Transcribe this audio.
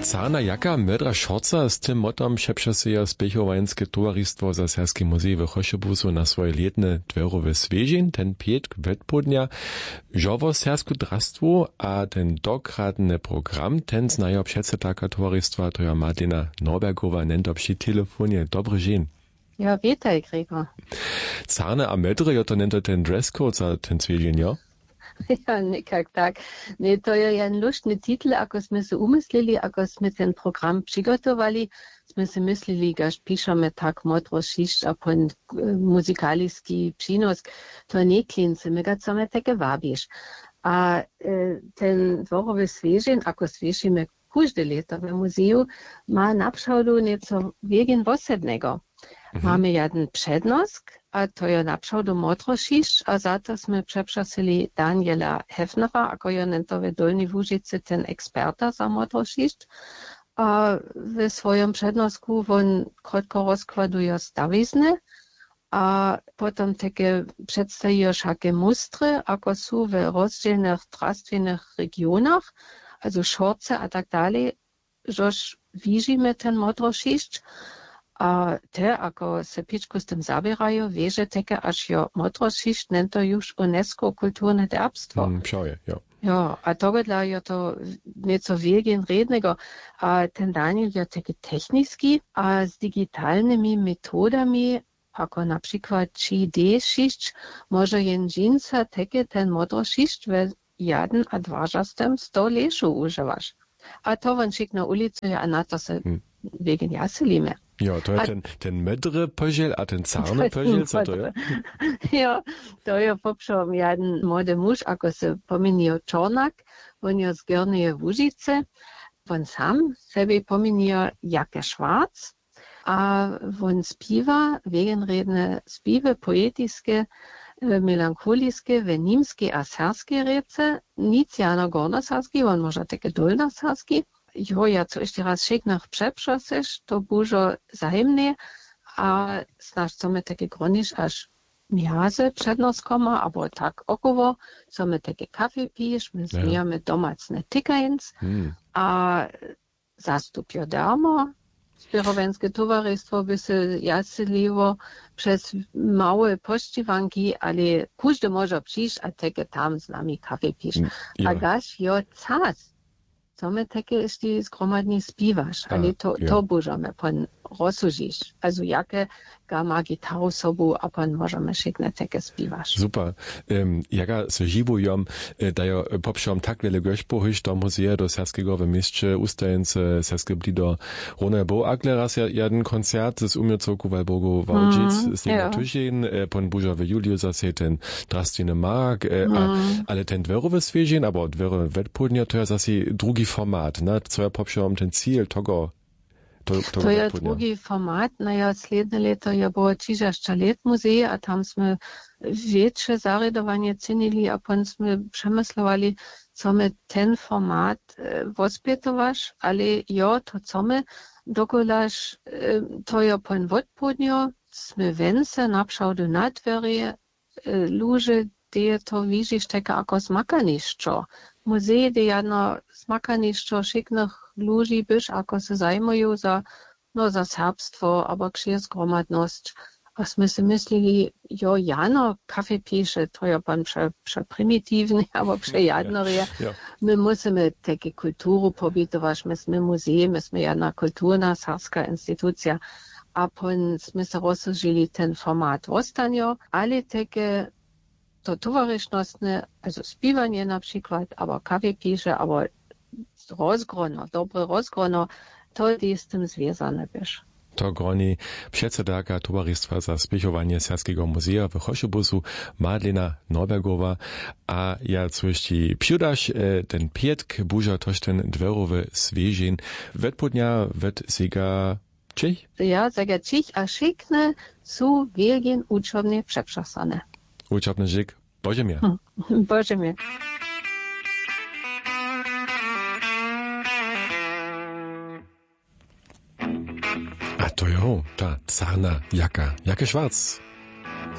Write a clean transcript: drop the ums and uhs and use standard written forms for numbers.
Carna jaka mydra šorca z tym motom přepřeseja Spěchowanskie towarstwo za Serbski muzej w Choszebusu na swoje letne dwerowe swieżin, ten pietk wedpodnia, żowo sersku drastwo, a ten dokradny program, ten znajo předsedaka towarstwa, to ja Martina Norbergowa, nento przy telefonie. Dobry dzień. Ja, witaj, Gregor. Carne a mydre, jo to nento ten dresscode za ten swieżin, jo? Ja, nikak tak. Ne, to je jen luštny titel, ako sme se umyslili, ako sme ten program přigotovali. Sme se myslili, gaž pišeme tak modro šišť a pon muzikaliski přinos. To nie klince, my ga some také vábiš. A ten dvorowy sviežin, ako sviežime každé leto v muzeu, má napšaudu nieco wiegin wosednego. Mamy jeden przednosk, a to je napšaudu modro šišť, a za to sme přepřasili Daniela Hefnera, ako je nento v Dolnej Łužicy ten eksperta za modro šišť. A w swoim przednosku on krótko rozkładuje stawizny, a potom takie przedstawia wszakie mustry, ako są w rozdzielnych drastwiennych regionach, also Szorce a tak dalej, żeż widzimy ten modro šišť. A te, ako se pičku z tym zabierają, wieże takie, aż jo modro šišť nento już UNESCO kulturne derbstwo. Pšauje, jo. Ja, a togodla je to nieco wiegin rednego, a ten Daniel je taki techniski, a z digitalnymi metodami, ako na przykład 3D šišť, może jen dżinsa takie ten modro šišť w jeden a dwarzastem 100 leszu używasz. A to on szyk na ulicu, a na to se wegen jaselimy. Ja, to je ten mydry požiel a ten carny požiel, co to je? Ja, to je popšom jeden młody muž, ako se pomenio Čornak, on je z Gornje Łužice, on sam sebe pomenio Jake Schwarz, a on spiva, wegenredne spive, poetiske, melancholiske, venimske a serske rece, nic jano gornosarski, on może takie dolnosarski. Jo, ja co jeszcze raz szyknach przeprzosesz, to dużo zajemnie, a znasz, co my takie gronisz, aż miaze przed nos koma, albo tak około, co my takie kafe pijesz, my zmijamy domacne tykajens, a zastup jodarmo, Spěchowanskie towarstwo by se jaseliło przez małe pościwanki, ale każdy może przyjść, a takie tam z nami kafe pisz. A gaś jo cas. Co my takie jeszcze zgromadnie spiwasz, ale to możemy pan rozsužić. Also jakie ma gitaru sobu, a pan możemy szykne takie spiwasz. Super. Jaka se živujem, da jo popšom tak wiele gośpohyš do muzeja do Serskiego w mieście ustajence Serskie blido Rona bo akle raz jeden koncert z umiercoku Walborgu Wałdzic z nim tužin, pan bužo w Juliu zase ten drastwiny mark, ale ten dwerowy sviežin, abo dwerowy wedpodnia, to je zase drugi format, ne? Co je popšom ten cíl toho To je drugi format. Naja, sledne leto je było 30 let muzeje, a tam sme większe zaredowanie cenili, a pon sme przemyslowali, co my ten format wospětovaš, ale jo, to co my dokolaž, to je pon vodpodnio, sme vence napšaudu na dverie, luže, de to widzisz taka ako smakanišćo. Muzeje, de jedno smakanišćo šiknych ludzi byś, ako se zajmują za serbstwo, albo księżgromadność. A sme si myslili, jo, jano, kafe pisze, to je pan przeprimitywny, albo przejadnorie. My musimy takie kulturu pobitować, my sme muzeje, my sme jedna kulturna sarska instytucja, a pon sme se rozsužili ten format ostanio, ale takie to towarzysznostne, also spiwanie na przykład, aber kafe pisze, aber rozgrono, dobre rozgrono, to jest z tym związane byś. To groni předsedaka towarstwa za spěchovanie Serskiego muzeja w Choszebusu Martina Norbergowa, a ja coście přiudaš ten pietk buža tož ten dverowy sviežin wedpodnia ved sega Čech? Ja, sega Čech, a šikne su wielgien uczobnie przeprzasane. Uczobny żyk, Boże mnie. Boże mnie. A to jo, ta carna jaka Schwarz.